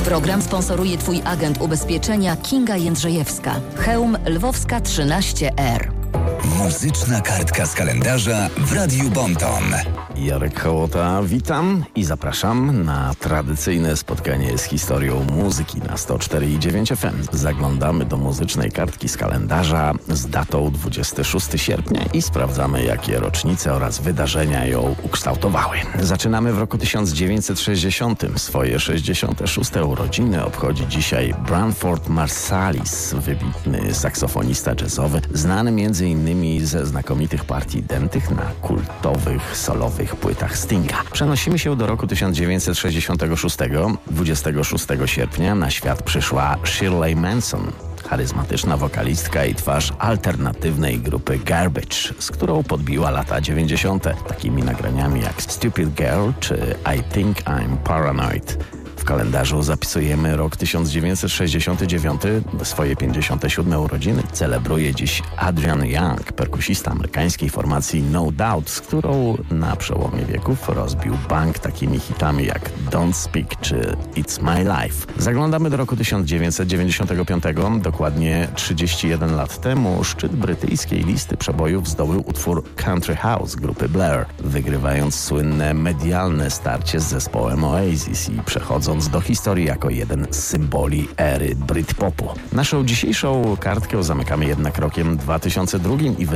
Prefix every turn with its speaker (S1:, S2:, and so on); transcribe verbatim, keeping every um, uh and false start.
S1: Program sponsoruje Twój agent ubezpieczenia Kinga Jędrzejewska. Chełm Lwowska trzynaście R.
S2: Muzyczna kartka z kalendarza w Radiu Bonton.
S3: Jarek Hołota, witam i zapraszam na tradycyjne spotkanie z historią muzyki na sto cztery i dziewięć F M. Zaglądamy do muzycznej kartki z kalendarza z datą dwudziestego szóstego sierpnia i sprawdzamy, jakie rocznice oraz wydarzenia ją ukształtowały. Zaczynamy w roku tysiąc dziewięćset sześćdziesiątym. Swoje sześćdziesiąte szóste urodziny obchodzi dzisiaj Branford Marsalis, wybitny saksofonista jazzowy, znany między innymi ze znakomitych partii dętych na kultowych, solowych płytach Stinga. Przenosimy się do roku tysiąc dziewięćset sześćdziesiątego szóstego. dwudziestego szóstego sierpnia na świat przyszła Shirley Manson, charyzmatyczna wokalistka i twarz alternatywnej grupy Garbage, z którą podbiła lata dziewięćdziesiąte takimi nagraniami jak Stupid Girl czy I Think I'm Paranoid. W kalendarzu zapisujemy rok tysiąc dziewięćset sześćdziesiąty dziewiąty. Swoje pięćdziesiąte siódme urodziny celebruje dziś Adrian Young, perkusista amerykańskiej formacji No Doubt, z którą na przełomie wieków rozbił bank takimi hitami jak Don't Speak czy It's My Life. Zaglądamy do roku tysiąc dziewięćset dziewięćdziesiątego piątego. Dokładnie trzydzieści jeden lat temu szczyt brytyjskiej listy przebojów zdobył utwór Country House grupy Blair, wygrywając słynne medialne starcie z zespołem Oasis i przechodząc do historii jako jeden z symboli ery Britpopu. Naszą dzisiejszą kartkę zamykamy jednak rokiem dwa tysiące drugim i